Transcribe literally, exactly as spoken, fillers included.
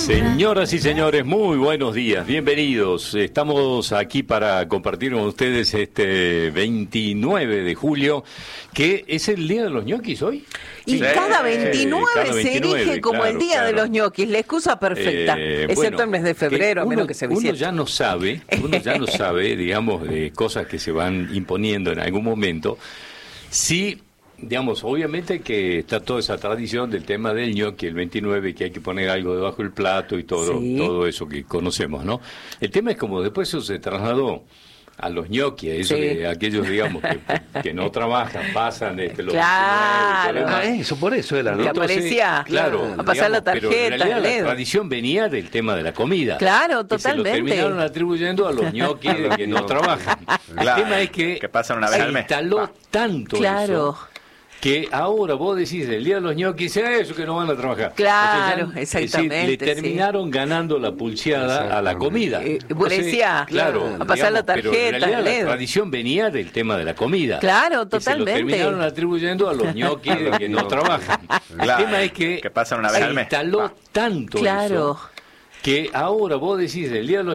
Señoras y señores, muy buenos días, bienvenidos. Estamos aquí para compartir con ustedes este veintinueve de julio, que es el Día de los Ñoquis hoy. Y sí, cada veintinueve, cada veintinueve se erige como claro, el Día claro. de los Ñoquis, la excusa perfecta, eh, excepto bueno, el mes de febrero, uno, a menos que se visite. Uno ya no sabe, uno ya no sabe, digamos, de cosas que se van imponiendo en algún momento, si... Digamos, obviamente que está toda esa tradición del tema del ñoqui, el veintinueve, que hay que poner algo debajo del plato y todo, sí. todo eso que conocemos, ¿no? El tema es como después eso se trasladó a los ñoquis, eso sí. que aquellos, digamos, que, que no trabajan, pasan este, los claro. Ah, eso, por eso era, ¿no? Que aparecía claro, a pasar digamos, la tarjeta. Pero en realidad la tradición venía del tema de la comida. Claro, totalmente. Que se lo terminaron atribuyendo a los ñoquis que no trabajan. Claro. El tema es que, que pasan una vez al mes. instaló ah. tanto claro. eso. Que ahora vos decís el Día de los Ñoquis, eso que no van a trabajar. Claro, o sea, ya, exactamente. Es decir, le terminaron sí. ganando la pulseada a la comida. Eh, decía, claro, a pasar digamos, la tarjeta. Pero en realidad la tradición venía del tema de la comida. Claro, totalmente. Se lo terminaron atribuyendo a los ñoquis que no trabajan. Claro, el tema es que, que pasan una vez al mes. instaló tanto claro. eso que ahora vos decís el Día de los